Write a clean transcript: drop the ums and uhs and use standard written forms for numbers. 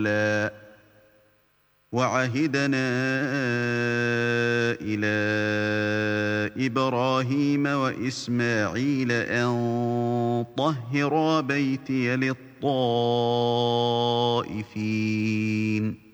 وعهدنا إلى إبراهيم وإسماعيل أن طهرا بيتي للطائفين